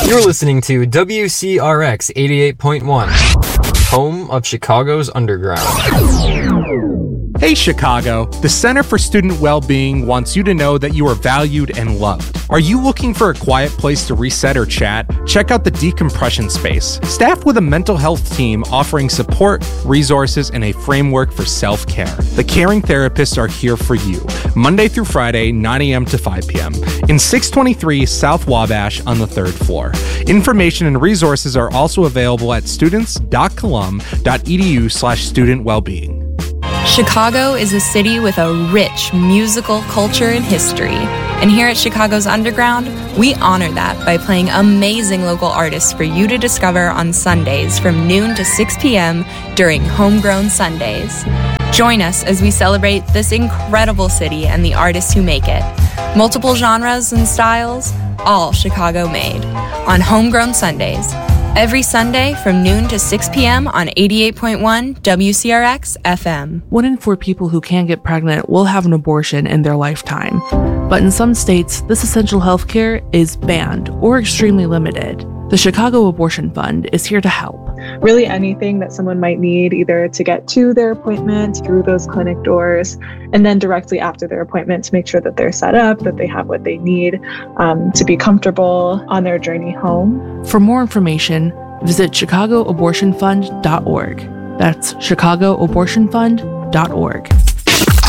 You're listening to WCRX 88.1, home of Chicago's Underground. Hey Chicago, the Center for Student Wellbeing wants you to know that you are valued and loved. Are you looking for a quiet place to reset or chat? Check out the Decompression Space, staffed with a mental health team offering support, resources, and a framework for self-care. The caring therapists are here for you, Monday through Friday, 9 a.m. to 5 p.m. in 623 South Wabash on the 3rd floor. Information and resources are also available at students.colum.edu/student-wellbeing. Chicago is a city with a rich musical culture and history. And here at Chicago's Underground, we honor that by playing amazing local artists for you to discover on Sundays from noon to 6 p.m. during Homegrown Sundays. Join us as we celebrate this incredible city and the artists who make it. Multiple genres and styles, all Chicago made. On Homegrown Sundays. Every Sunday from noon to 6 p.m. on 88.1 WCRX FM. 1 in 4 people who can get pregnant will have an abortion in their lifetime. But in some states, this essential health care is banned or extremely limited. The Chicago Abortion Fund is here to help. Really anything that someone might need, either to get to their appointment through those clinic doors, and then directly after their appointment to make sure that they're set up, that they have what they need to be comfortable on their journey home. For more information, visit ChicagoAbortionFund.org. That's ChicagoAbortionFund.org.